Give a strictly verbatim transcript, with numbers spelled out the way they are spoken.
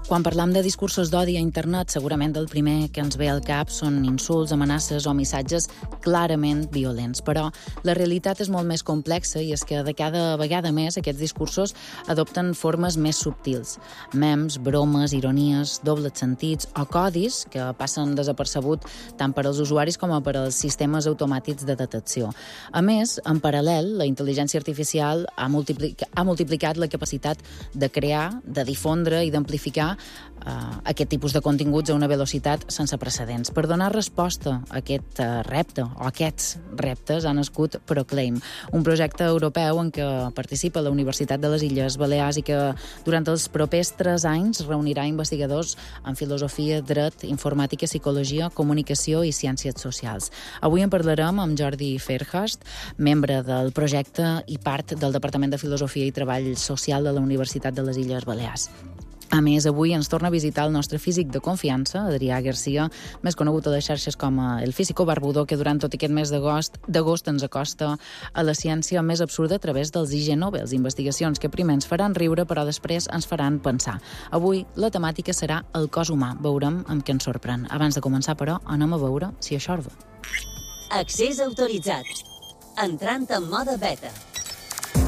Quan parlam de discursos d'odi a internet, segurament el primer que ens ve al cap són insults, amenaces o missatges clarament violents. Però la realitat és molt més complexa i és que de cada vegada més aquests discursos adopten formes més subtils. Mems, bromes, ironies, dobles sentits o codis que passen desapercebut tant per als usuaris com per als sistemes automàtics de detecció. A més, en paral·lel, la intel·ligència artificial ha, multiplic- ha multiplicat la capacitat de crear, de difondre i d'amplificar Uh, aquest tipus de continguts a una velocitat sense precedents. Per donar resposta a aquest uh, repte, o aquests reptes, ha nascut Proclaim, un projecte europeu en què participa la Universitat de les Illes Balears i que durant els propers tres anys reunirà investigadors en filosofia, dret, informàtica, psicologia, comunicació i ciències socials. Avui en parlarem amb Jordi Fairhurst, membre del projecte i part del Departament de Filosofia i Treball Social de la Universitat de les Illes Balears. A més, avui ens torna a visitar el nostre físic de confiança, Adrià Garcia, més conegut a les xarxes com a el físico barbudó, que durant tot aquest mes d'agost d'agost ens acosta a la ciència més absurda a través dels I G Nobels, investigacions que primer ens faran riure però després ens faran pensar. Avui la temàtica serà el cos humà. Veurem amb què ens sorprèn. Abans de començar, però, anem a veure si això va. Accés autoritzat. Entrant en mode beta.